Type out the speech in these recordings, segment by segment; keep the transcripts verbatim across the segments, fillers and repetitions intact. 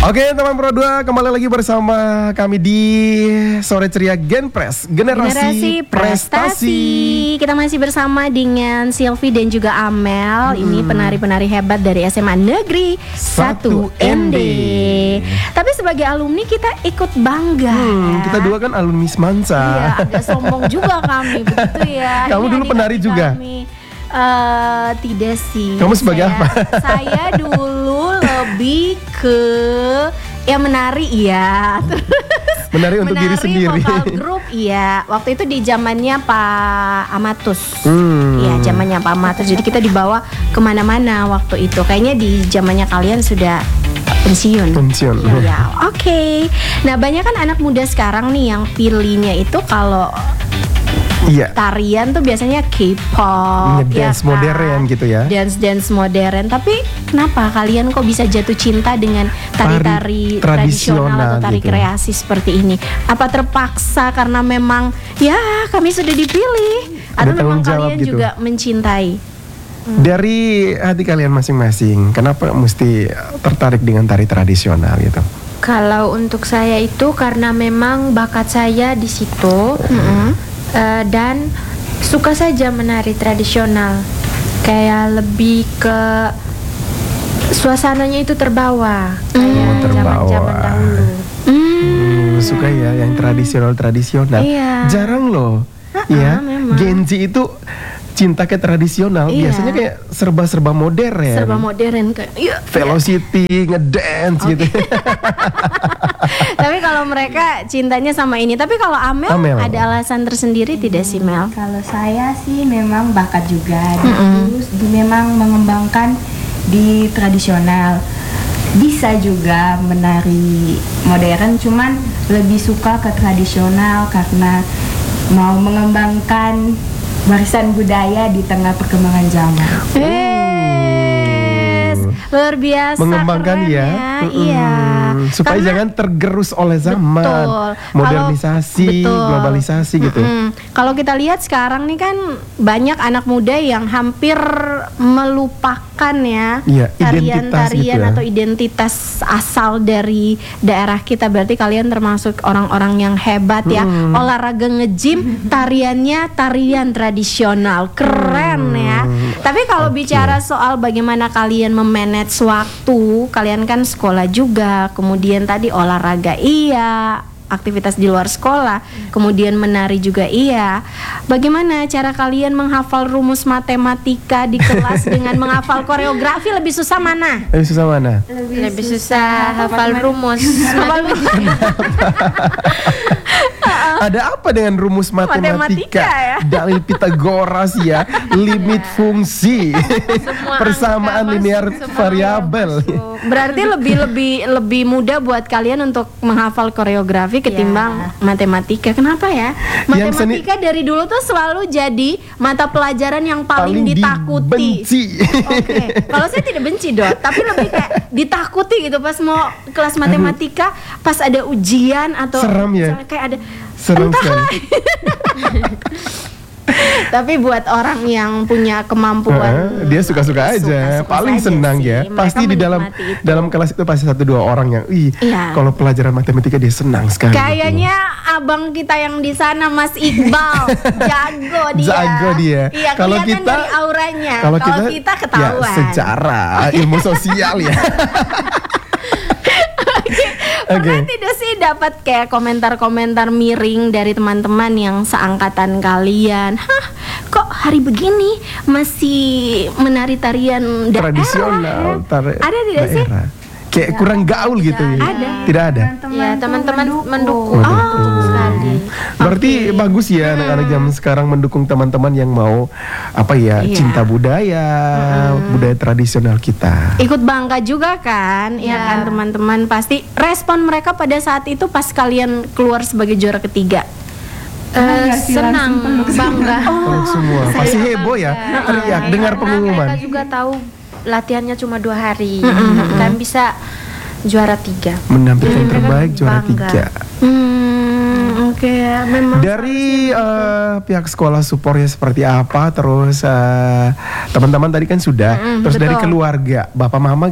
Oke teman Pro dua, kembali lagi bersama kami di Sore Ceria Genpres, Generasi, Generasi Prestasi. Prestasi. Kita masih bersama dengan Silvi dan juga Amel. Hmm. Ini penari-penari hebat dari S M A Negeri satu N D. Tapi sebagai alumni kita ikut bangga. Hmm, ya. kita dua kan alumni Semansa. Iya, agak sombong juga kami begitu ya. Kamu Ini dulu penari adik-adik juga? Kami. Uh, tidak sih. Kamu sebagai saya, apa? Saya dulu lebih ke ya menari ya. Terus Menari untuk diri sendiri. Vokal grup iya. Waktu itu di zamannya Pak Amatus. Hmm. Iya, zamannya Pak Amatus. Jadi kita dibawa kemana-mana waktu itu. Kayaknya di zamannya kalian sudah pensiun. Pensiun. Iya, ya. Oke. Okay. Nah, banyak kan anak muda sekarang nih yang pilihnya itu kalau Iya. tarian tuh biasanya K-pop, Ngedance ya kan? modern gitu ya. Dance-dance modern. Tapi kenapa kalian kok bisa jatuh cinta dengan tari-tari Tari tradisional atau tari gitu. kreasi seperti ini? Apa terpaksa karena memang ya kami sudah dipilih Ada atau memang tanggung jawab kalian gitu. juga mencintai? Dari hati kalian masing-masing, kenapa mesti tertarik dengan tari tradisional gitu? Kalau untuk saya itu karena memang bakat saya di situ. Mm-hmm. Uh, dan suka saja menari tradisional, kayak lebih ke suasananya itu terbawa kayak terbawa. zaman-zaman dahulu. Hmm, suka ya yang tradisional-tradisional. Iya. Jarang loh. Uh-uh, Ya, memang. Gen Z itu cinta ke tradisional. Iya. Biasanya kayak serba-serba modern. Serba modern kayak iya. Velocity, ngedance Okay. gitu. Tapi kalau mereka cintanya sama ini. Tapi kalau Amel, Amel. ada alasan tersendiri tidak sih Mel? Kalau saya sih memang bakat juga, dan Mm-mm. terus di- memang mengembangkan di tradisional. Bisa juga menari modern, cuman lebih suka ke tradisional karena mau mengembangkan warisan budaya di tengah perkembangan zaman. Yes, luar biasa. Mengembangkan keren ya. ya. Mm-mm. Iya. Supaya Karena- jangan tergerus oleh zaman. Betul. Modernisasi, Kalau- betul. globalisasi gitu. Mm-mm. Kalau kita lihat sekarang nih kan banyak anak muda yang hampir melupakan ya Iya, identitas tarian-tarian gitu ya. atau identitas asal dari daerah kita. Berarti kalian termasuk orang-orang yang hebat ya. Mm. Olahraga nge-gym, tariannya tarian tradisional. Keren ya. Tapi kalau Oke. bicara soal bagaimana kalian memanage waktu, kalian kan sekolah juga, kemudian tadi olahraga iya, aktivitas di luar sekolah, kemudian menari juga iya. Bagaimana cara kalian menghafal rumus matematika di kelas dengan menghafal koreografi? Lebih susah mana? Eh, susah mana? Lebih susah hafal rumus. Ada apa dengan rumus matematika? Matematika ya. Dalil Pitagoras ya, limit fungsi, Semua persamaan angka linear masuk, semua variabel. masuk. Berarti lebih lebih lebih mudah buat kalian untuk menghafal koreografi ketimbang matematika. Kenapa ya? Yang seni- Matematika dari dulu tuh selalu jadi mata pelajaran yang paling, Paling ditakuti. dibenci. Oke, kalau saya tidak benci Dot, tapi lebih kayak ditakuti gitu pas mau kelas matematika, pas ada ujian atau Seram ya? misalnya kayak ada Serem entahlah. sekali. Tapi buat orang yang punya kemampuan, Heeh, dia suka-suka aja, suka-suka paling saja senang sih. ya. Mereka Pasti di dalam menikmati itu. dalam kelas itu pasti satu dua orang yang, ih, Iya. kalau pelajaran matematika dia senang sekali. Kayaknya abang kita yang di sana Mas Iqbal jago dia. Jago dia. Iya, Kalau kelihatan kita- dari auranya. Kalau Kalau kita, kita, ya ketahuan. sejarah, ilmu sosial ya. Pernah Oke. tidak sih dapat kayak komentar-komentar miring dari teman-teman yang seangkatan kalian? Hah, kok hari begini masih menari tarian daerah? Tradisional, tari- Ada tidak sih? daerah. Kayak kurang gaul gitu ya. Ada. Tidak ada. Ya, teman-teman mendukung. mendukung. Mendukung. Betul sekali. Berarti Oke. bagus ya anak-anak zaman sekarang mendukung teman-teman yang mau apa ya, Iya. cinta budaya, budaya tradisional kita. Ikut bangga juga kan, ya Ya. kan teman-teman. Pasti respon mereka pada saat itu pas kalian keluar sebagai juara ketiga. Eh, Enggak sih, senang, langsung peluk bangga. Peluk semua, pasti heboh ya, teriak dengar Karena pengumuman. mereka juga tahu latihannya cuma dua hari, kan bisa juara tiga. Menampilkan Jadi mereka terbaik juara bangga. tiga. Hmm, oke ya, memang Dari eh, pihak sekolah supportnya seperti apa, terus eh, teman-teman tadi kan sudah, Mm-mm, terus dari betul. keluarga, bapak mama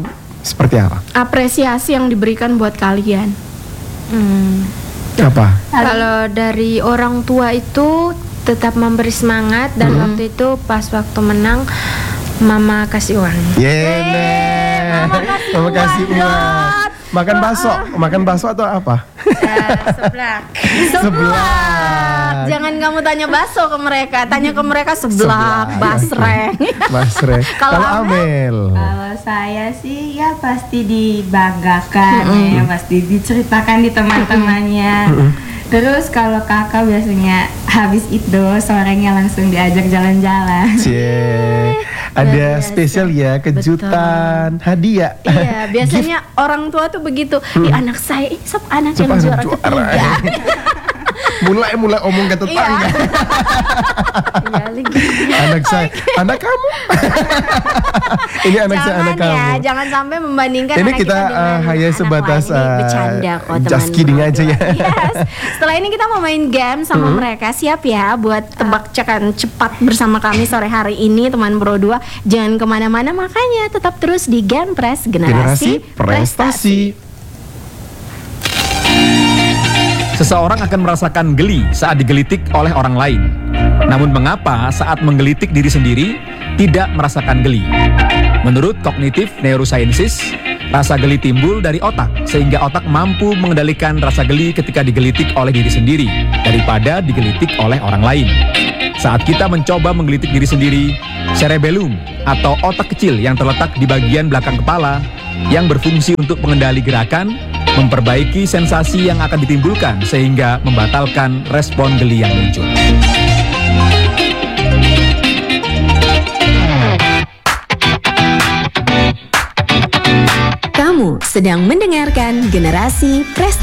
seperti apa? Apresiasi yang diberikan buat kalian. Hmm. Apa? Kalau dari orang tua itu tetap memberi semangat dan Hmm. waktu itu pas waktu menang mama kasih uang. Yeay, mama kasih uang. Makan bakso, makan bakso atau apa? Eh, sebelah. Sebelah. Jangan kamu tanya bakso ke mereka, tanya ke mereka seblak, basreng. Basreng. Kalau Kalau Amel, Kalau saya sih ya pasti dibanggakan ya, pasti diceritakan di teman-temannya. Terus kalau kakak biasanya habis itu sorenya langsung diajak jalan-jalan. cie, ada spesial ya, kejutan, hadiah. Iya, biasanya orang tua tuh begitu. Ih, anak saya, ih, sop anak yang Cepat juara juara. ketiga. mulai mulai omong ke tetangga. Iya, lagi. Anak saya, anak kamu. Ini anak saya, anak Jangan ya, kamu. jangan sampai membandingkan Ini anak kita, kita dengan uh, hanya anak sebatas, lain. Ini uh, bercanda kok teman. just kidding aja ya. Yes. Setelah ini kita mau main game sama mereka. Siap ya buat tebak-tebakan cepat bersama kami sore hari ini teman Bro dua. Jangan kemana-mana, makanya tetap terus di Game Press Generasi Generasi, prestasi. Seseorang akan merasakan geli saat digelitik oleh orang lain. Namun mengapa saat menggelitik diri sendiri tidak merasakan geli? Menurut Cognitive Neurosciences, rasa geli timbul dari otak, sehingga otak mampu mengendalikan rasa geli ketika digelitik oleh diri sendiri daripada digelitik oleh orang lain. Saat kita mencoba menggelitik diri sendiri, cerebellum atau otak kecil yang terletak di bagian belakang kepala yang berfungsi untuk mengendali gerakan, memperbaiki sensasi yang akan ditimbulkan sehingga membatalkan respon geli yang muncul. Kamu sedang mendengarkan Generasi Prestasi.